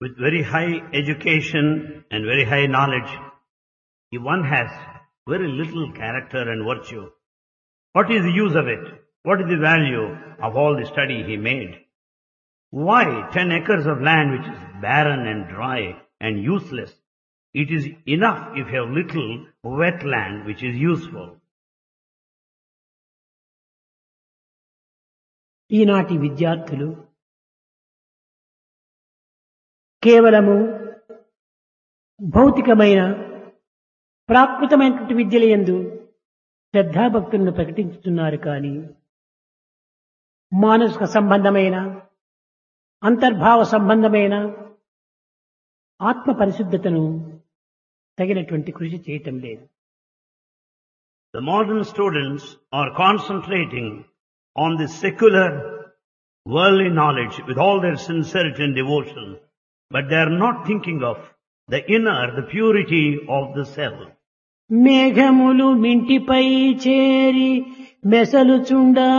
with very high education and very high knowledge, if one has very little character and virtue, what is the use of it? What is the value of all the study he made? Why 10 acres of land which is barren and dry and useless? It is enough if you have little wet land which is useful. ఈనాటి విద్యార్థులు కేవలము భౌతికమైన ప్రాకృతమైనటువంటి విద్యల యందు శ్రద్ధాభక్తులను ప్రకటించుతున్నారు కానీ మానసిక సంబంధమైన అంతర్భావ సంబంధమైన ఆత్మ పరిశుద్ధతను తగినటువంటి కృషి చేయటం లేదు. The modern students are concentrating on the secular worldly knowledge with all their sincerity and devotion, but they are not thinking of the inner, the purity of the self. మేఘములు మింటిపై చేరి మెసలుచుండ